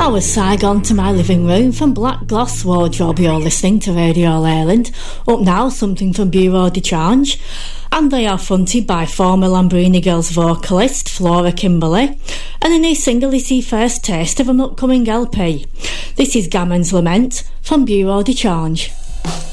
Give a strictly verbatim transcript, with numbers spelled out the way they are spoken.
That was Saigon to My Living Room from Black Gloss Wardrobe. You're listening to Radio Leyland. Up now, something from Bureau de Change. And they are fronted by former Lambrini Girls vocalist Flora Kimberly. And a new single is the first taste of an upcoming L P. This is Gammon's Lament from Bureau de Change.